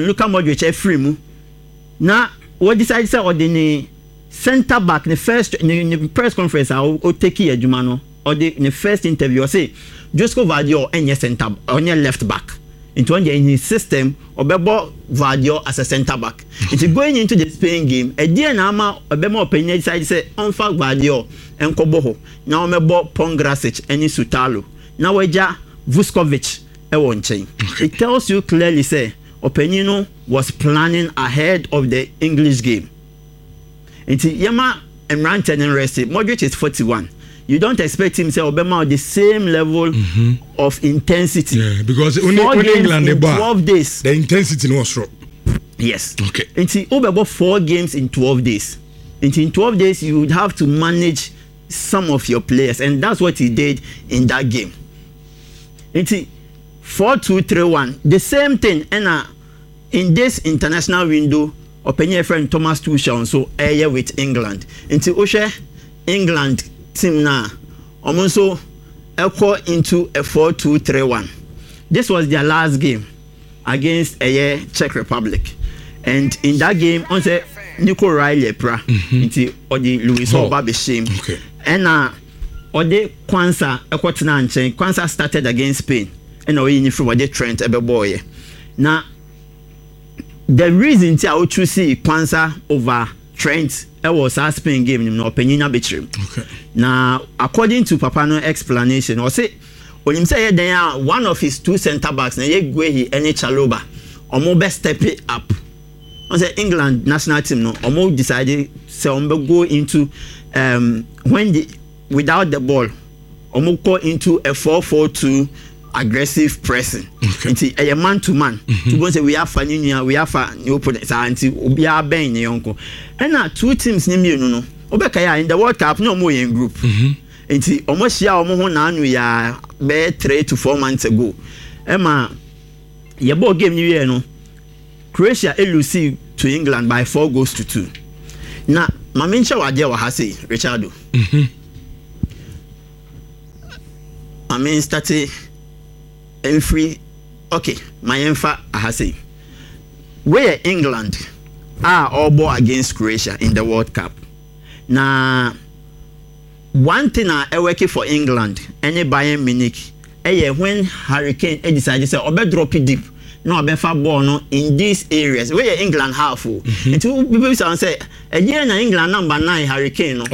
Luka Modric free mu na what decide say ordinary center back the first in the press conference o take adwuma no or the first interview say Josko Vardiol any center on your left back into in his system obebo Vardiol as a center back. It's going into the Spain game a dear nama obemo opinion decide say on fact Vardiol and Koboho now mebo Pongrasic any Sutalo now weja Vuskovic e won chain. It tells you clearly say Opinino was planning ahead of the English game. Inti Yama and Rantan and Resti, Modric is 41. You don't expect him to say Obama the same level of intensity. Yeah, because only England in 12 days. The intensity was strong. Yes. Okay. Inti Obama 4 games in 12 days. Inti in 12 days you would have to manage some of your players, and that's what he did in that game. Inti 4-2-3-1. The same thing, and in this international window, opinion friend Thomas Tuchel so air with England. Into Oshe England team now, also echo into a 4-2-3-1. This was their last game against Czech Republic, and in that game, on say Nico Riley pra into Odi Luis Obabeshim, and Ode Kwanzaa echo Tinanche. Kwanzaa started against Spain, and we need for the Trent ebe boy. Now the reason I would choose Kwanzaa over Trent was a Spain game in opinion betray. Okay. Now, according to Papano's explanation, or say when him say they are one of his 2 center backs, na ye go he any Chaloba, or more best step it up. On say England national team no, or more decided say go into when the without the ball, or more go into a 4-4-2. Aggressive pressing. Nti a man to man. To go say we have Faninia, we have new opponents. Nti obi a ben ne yonko. And now 2 teams ni mienu no. Obekaya in the World Cup no more in group. Nti omo hia omo ho na anu ya be 3 to 4 months ago. Emma ye ball game ni we no. Croatia lose to England by 4-2. Na mamencha wade wa ha say Richardo. I mean started free. Okay, my enfa ahase. Where England are all ball against Croatia in the World Cup. Now, one thing I working for England, any Bayern Munich, when Hurricane decided to say, "Obe drop it deep." No, Obe far ball no in these areas where England half. And two people say, "A year na England number 9 Hurricane no."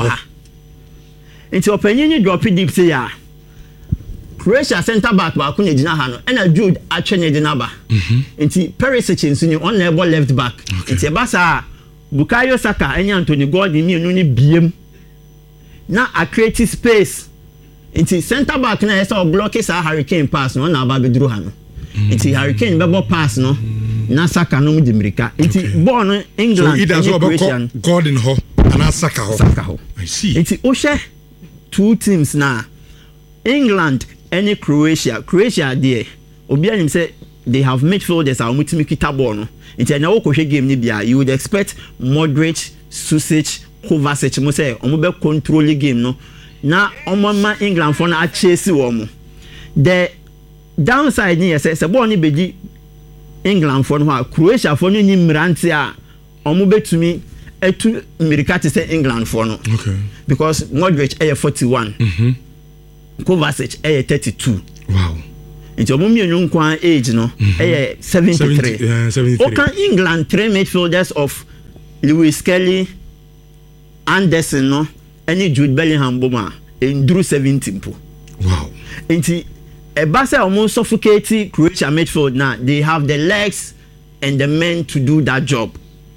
Into opinion drop it deep say ya. Croatia center back ba ku nyina ha no na Jude atwene de naba nti Perisic nso ni on level left back nti ba sa Bukayo Saka enya Anthony Gordon ni enu ni biem na a create space nti center back na esa block sa Hurricane pass no na ba bedru ha no nti Hurricane be pass no na Saka no di mirika nti ball no England so either so Croatian Gordon ho and Saka ho I see nti o she 2 teams na England any Croatia there obi anim say they have midfielders are mutimi kita ball no nti na wo kohwe game ni bia you would expect Modric, Susic, Kovacic mo say omo be control the game no na omo ma England for na chase wo mo the downside ni say ball ni beji England for no Croatia for no ni mranti a omo betumi etu America to say England for no okay because Modric 41 Kovacic 32. Wow. It's your mummy nkwan age no 73. 73. Okay, England 3 midfielders of Lewis Kelly, Anderson no, any Jude Bellingham boma in Drew 17 po. Wow. Inti e basa almost suffocate Croatia midfield now. They have the legs and the men to do that job.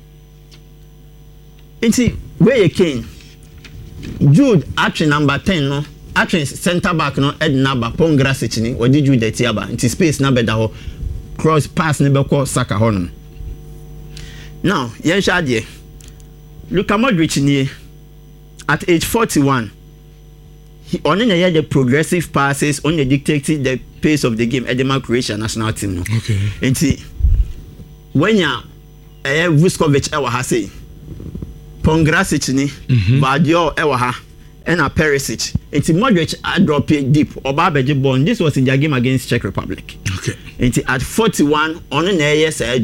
Inti where you came Jude actually number 10 no. Actually, center back no Ed Naba Pongrasic ni what did you that yaba into space na beda ho cross pass ni be call Saka honum. Now, yen shade Luka Modric ni at age 41 he only na the progressive passes only dictating the pace of the game at the Croatia national team no. Okay. Enti when ya Vuskovic e wa ha say Pongrasic ni Vardiol e wa ha and a Perisic. It's Modric drop it deep. Obabeji born. This was in their game against Czech Republic. Okay. It's at 41 on an AS